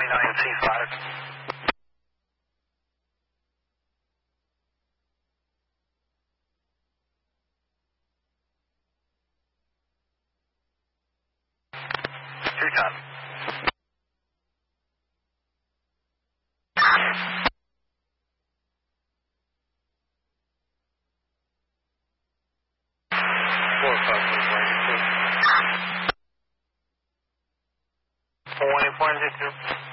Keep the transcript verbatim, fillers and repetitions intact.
twenty-nine C five. Two ton. Four five one two. One point two.